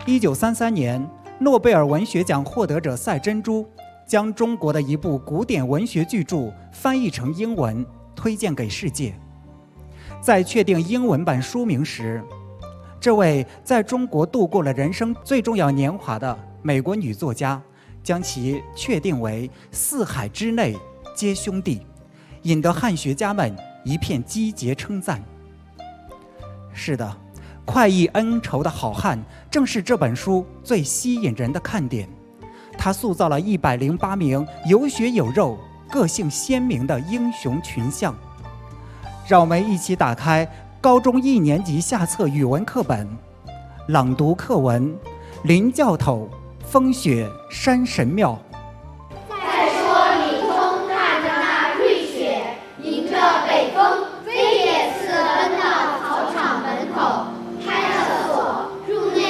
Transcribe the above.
1933年，诺贝尔文学奖获得者赛珍珠将中国的一部古典文学巨著翻译成英文，推荐给世界。在确定英文版书名时，这位在中国度过了人生最重要年华的美国女作家，将其确定为四海之内皆兄弟，引得汉学家们一片击节称赞。是的，快意恩仇的好汉正是这本书最吸引人的看点。他塑造了108名有血有肉、个性鲜明的英雄群像。让我们一起打开高中1年级下册语文课本，朗读课文《林教头风雪山神庙》。